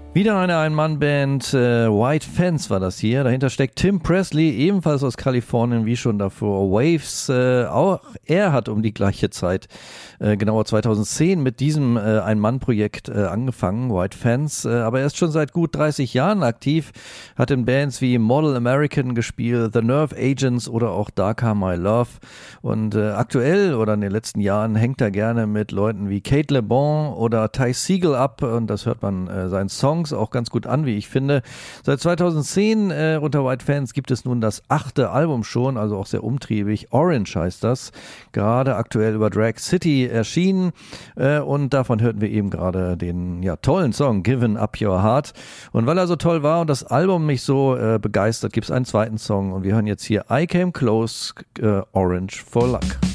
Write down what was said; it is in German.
Wieder eine Ein-Mann-Band, White Fence war das hier. Dahinter steckt Tim Presley, ebenfalls aus Kalifornien, wie schon davor. Waves, auch er hat um die gleiche Zeit, genauer 2010, mit diesem Ein-Mann-Projekt angefangen, White Fence. Aber er ist schon seit gut 30 Jahren aktiv, hat in Bands wie Model American gespielt, The Nerve Agents oder auch Darker My Love. Und aktuell oder in den letzten Jahren hängt er gerne mit Leuten wie Kate Le Bon oder Ty Segall ab. Und das hört man seinen Songs auch ganz gut an, wie ich finde. Seit 2010 unter White Fence gibt es nun das 8. Album schon, also auch sehr umtriebig. Orange heißt das, gerade aktuell über Drag City erschienen und davon hörten wir eben gerade den tollen Song Given Up Your Heart. Und weil er so toll war und das Album mich so begeistert, gibt es einen zweiten Song und wir hören jetzt hier I Came Close, Orange for Luck.